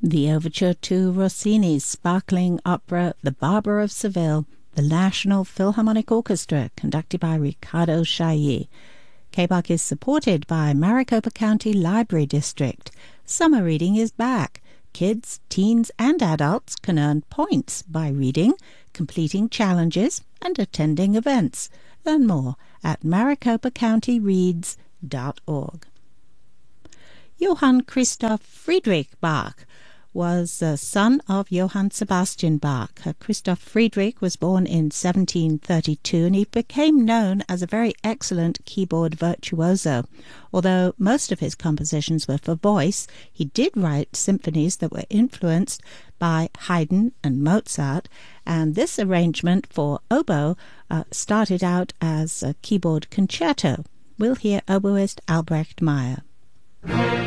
The overture to Rossini's sparkling opera The Barber of Seville, the National Philharmonic Orchestra, conducted by Riccardo Chailly. KBAC is supported by Maricopa County Library District. Summer reading is back. Kids, teens, and adults can earn points by reading, completing challenges, and attending events. Learn more at maricopacountyreads.org. Johann Christoph Friedrich Bach was the son of Johann Sebastian Bach. Christoph Friedrich was born in 1732 and he became known as a very excellent keyboard virtuoso. Although most of his compositions were for voice, he did write symphonies that were influenced by Haydn and Mozart, and this arrangement for oboe started out as a keyboard concerto. We'll hear oboist Albrecht Meyer.